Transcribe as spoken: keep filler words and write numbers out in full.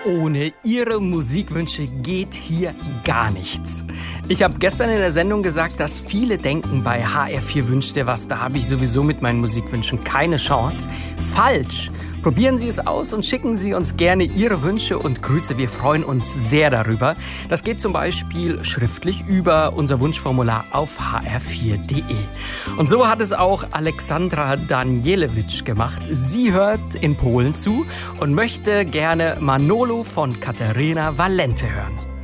Ohne Ihre Musikwünsche geht hier gar nichts. Ich habe gestern in der Sendung gesagt, dass viele denken, bei H R vier Wünsch dir was, da habe ich sowieso mit meinen Musikwünschen keine Chance. Falsch! Probieren Sie es aus und schicken Sie uns gerne Ihre Wünsche und Grüße. Wir freuen uns sehr darüber. Das geht zum Beispiel schriftlich über unser Wunschformular auf h r vier punkt d e. Und so hat es auch Alexandra Danielewitsch gemacht. Sie hört in Polen zu und möchte gerne Manolo von Katerina Valente hören.